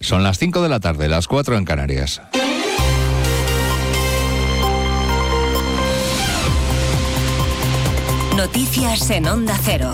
Son las 5 de la tarde, las 4 en Canarias. Noticias en Onda Cero.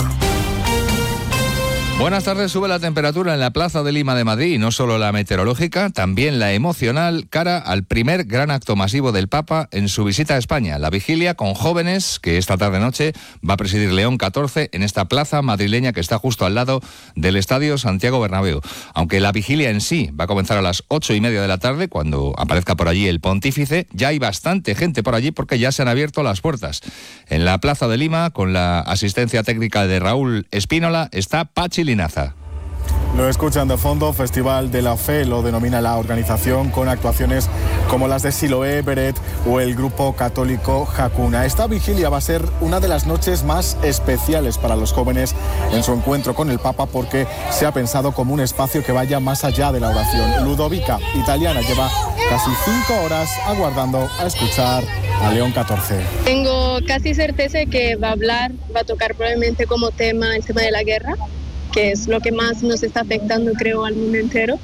Buenas tardes. Sube la temperatura en la Plaza de Lima de Madrid, y no solo la meteorológica, también la emocional, cara al primer gran acto masivo del Papa en su visita a España, la vigilia con jóvenes que esta tarde-noche va a presidir León XIV en esta plaza madrileña que está justo al lado del Estadio Santiago Bernabéu. Aunque la vigilia en sí va a comenzar a las 8:30 de la tarde, cuando aparezca por allí el pontífice, ya hay bastante gente por allí porque ya se han abierto las puertas. En la Plaza de Lima, con la asistencia técnica de Raúl Espínola, está Pachi Linaza. Lo escuchan de fondo, Festival de la Fe lo denomina la organización, con actuaciones como las de Siloé, Beret o el grupo católico Hakuna. Esta vigilia va a ser una de las noches más especiales para los jóvenes en su encuentro con el Papa, porque se ha pensado como un espacio que vaya más allá de la oración. Ludovica, italiana, lleva casi 5 horas aguardando a escuchar a León XIV. Tengo casi certeza de que va a tocar probablemente como tema el tema de la guerra, que es lo que más nos está afectando, creo, al mundo entero.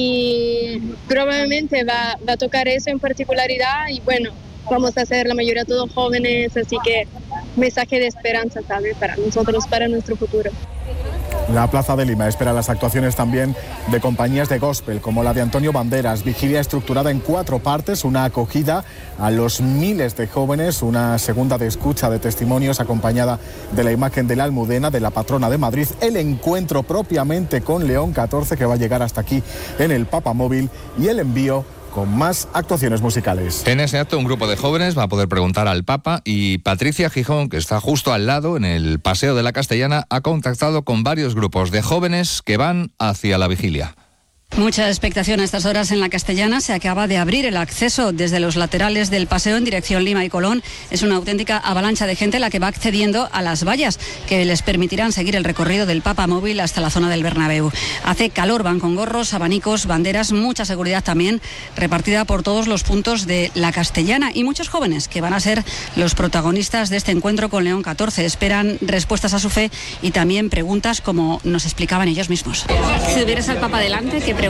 Y probablemente va a tocar eso en particularidad, y bueno, vamos a ser la mayoría todos jóvenes, así que mensaje de esperanza, ¿sabes? Para nosotros, para nuestro futuro. La Plaza de Lima espera las actuaciones también de compañías de gospel, como la de Antonio Banderas. Vigilia estructurada en 4 partes, una acogida a los miles de jóvenes, una segunda de escucha de testimonios acompañada de la imagen de la Almudena, de la patrona de Madrid, el encuentro propiamente con León XIV, que va a llegar hasta aquí en el Papamóvil, y el envío con más actuaciones musicales. En ese acto, un grupo de jóvenes va a poder preguntar al Papa, y Patricia Gijón, que está justo al lado, en el Paseo de la Castellana, ha contactado con varios grupos de jóvenes que van hacia la vigilia. Mucha expectación a estas horas en la Castellana. Se acaba de abrir el acceso desde los laterales del paseo en dirección Lima y Colón. Es una auténtica avalancha de gente la que va accediendo a las vallas que les permitirán seguir el recorrido del Papamóvil hasta la zona del Bernabéu. Hace calor, van con gorros, abanicos, banderas, mucha seguridad también repartida por todos los puntos de la Castellana, y muchos jóvenes que van a ser los protagonistas de este encuentro con León XIV. Esperan respuestas a su fe y también preguntas, como nos explicaban ellos mismos. Si tuvieras al Papa delante, ¿qué